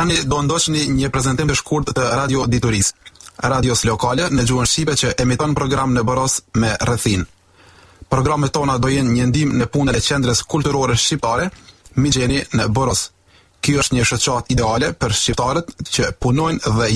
Tani do ndoshni një prezantim të shkurt të Radio Dituris, radios lokale në gjuhën shqipe që emiton program në Boros me rrethin. Programet tona do jenë një ndihmë në punën e qendrës kulturore shqiptare Migjeni në Boros. Ky është një shoqat ideale për shqiptarët që punojnë dhe